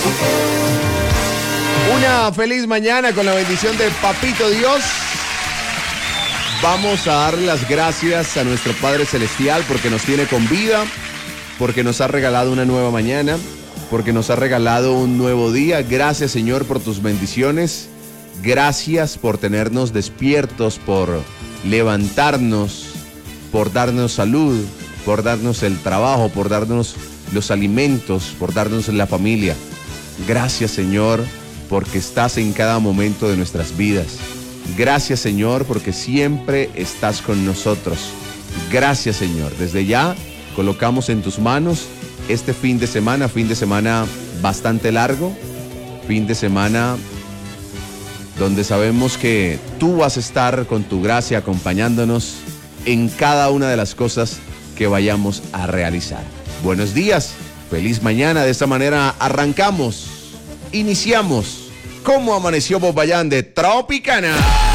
Una feliz mañana con la bendición de Papito Dios. Vamos a dar las gracias a nuestro Padre Celestial porque nos tiene con vida, porque nos ha regalado una nueva mañana, porque nos ha regalado un nuevo día. Gracias, Señor, por tus bendiciones. Gracias por tenernos despiertos, por levantarnos, por darnos salud, por darnos el trabajo, por darnos los alimentos, por darnos la familia. Gracias, Señor, porque estás en cada momento de nuestras vidas. Gracias, Señor, porque siempre estás con nosotros. Gracias, Señor. Desde ya colocamos en tus manos este fin de semana bastante largo, fin de semana donde sabemos que tú vas a estar con tu gracia acompañándonos en cada una de las cosas que vayamos a realizar. Buenos días, feliz mañana. De esta manera arrancamos, iniciamos. ¿Cómo amaneció Popayán de Tropicana?